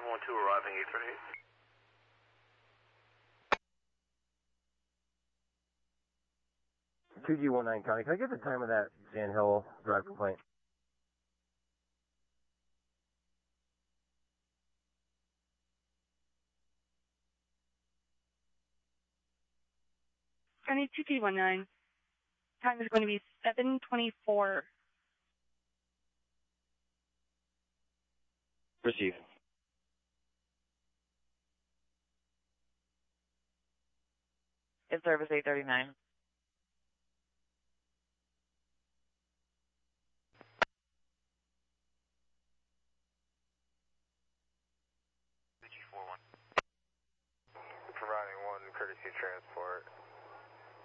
712 arriving 838. G19 County, can I get the time of that Sand Hill Drive complaint? County 2219. Time is going to be 7:24. Receive. In service 839. Providing one courtesy transport.